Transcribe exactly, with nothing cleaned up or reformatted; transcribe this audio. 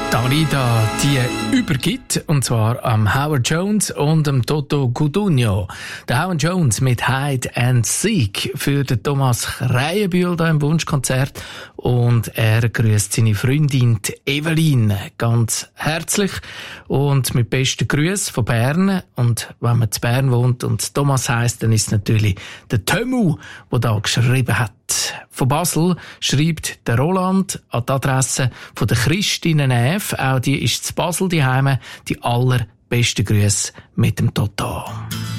Dalida die übergibt, und zwar am Howard Jones und am Toto Cutugno. Der Howard Jones mit Hide and Seek für den Thomas Kreienbühl da im Wunschkonzert, und er grüßt seine Freundin Evelyn ganz herzlich und mit besten Grüßen von Bern. Und wenn man zu Bern wohnt und Thomas heisst, dann ist es natürlich der Tömu, der da geschrieben hat. Von Basel schreibt der Roland an die Adresse von der Christine Näf. Auch die ist zu Basel daheim. Die allerbesten Grüße mit dem Toto.